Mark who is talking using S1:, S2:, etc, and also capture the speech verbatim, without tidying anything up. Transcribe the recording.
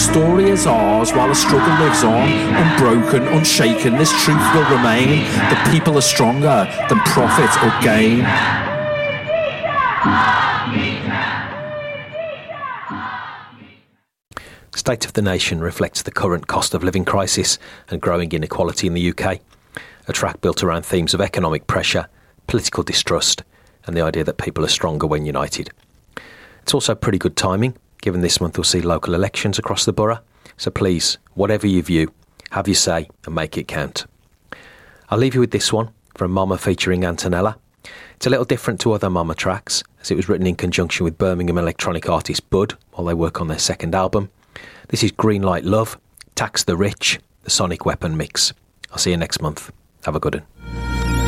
S1: story is ours while the struggle lives on. Unbroken, unshaken, this truth will remain. The people are stronger than profit or gain.
S2: State of the Nation reflects the current cost of living crisis and growing inequality in the U K. A track built around themes of economic pressure, political distrust, and the idea that people are stronger when united. It's also pretty good timing, given this month we'll see local elections across the borough. So please, whatever you view, have your say and make it count. I'll leave you with this one from Mama featuring Antonella. It's a little different to other Mama tracks, as it was written in conjunction with Birmingham electronic artist Bud while they work on their second album. This is Green Light Love, Tax the Rich, the Sonic Weapon mix. I'll see you next month. Have a good one.